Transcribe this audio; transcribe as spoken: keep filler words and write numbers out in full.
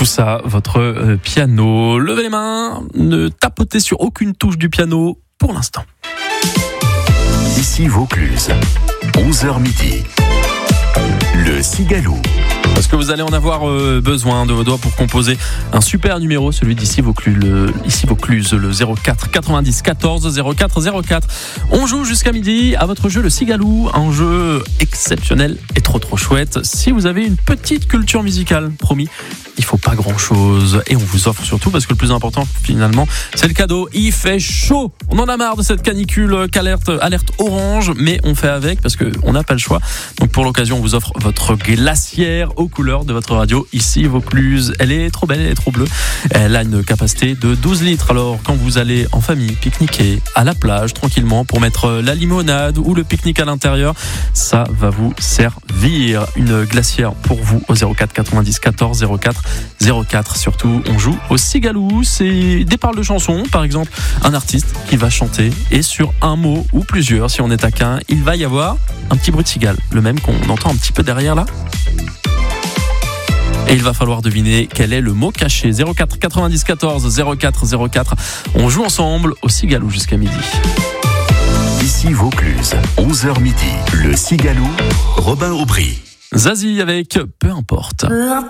tout ça, votre euh, piano. Levez les mains, ne tapotez sur aucune touche du piano pour l'instant. Ici Vaucluse, onze heures midi. Le Cigaloux. Parce que vous allez en avoir euh, besoin de vos doigts pour composer un super numéro, celui d'ici Vaucluse, le, ici Vaucluse, le zéro quatre quatre-vingt-dix quatorze zéro quatre zéro quatre. On joue jusqu'à midi à votre jeu le Cigaloux, un jeu exceptionnel et trop trop chouette. Si vous avez une petite culture musicale, promis, il faut pas grand chose et on vous offre surtout, parce que le plus important finalement c'est le cadeau. Il fait chaud, on en a marre de cette canicule qu'alerte alerte orange, mais on fait avec parce que on n'a pas le choix. Donc pour l'occasion on vous offre votre glacière aux couleurs de votre radio ici Vaucluse. Elle est trop belle, elle est trop bleue, elle a une capacité de douze litres. Alors quand vous allez en famille pique-niquer à la plage tranquillement pour mettre la limonade ou le pique-nique à l'intérieur, ça va vous servir. Une glacière pour vous au zéro quatre quatre-vingt-dix quatorze zéro quatre zéro quatre. Surtout, on joue au Cigaloux. C'est des paroles de chansons, par exemple, un artiste qui va chanter et sur un mot ou plusieurs, si on est taquin, il va y avoir un petit bruit de cigale, le même qu'on entend un petit peu derrière là. Et il va falloir deviner quel est le mot caché. zéro quatre quatre-vingt-dix quatorze zéro quatre zéro quatre. On joue ensemble au Cigaloux jusqu'à midi. Ici Vaucluse, onze heures midi. Le Cigaloux, Robin Aubry. Zazie avec Peu importe. Peu importe.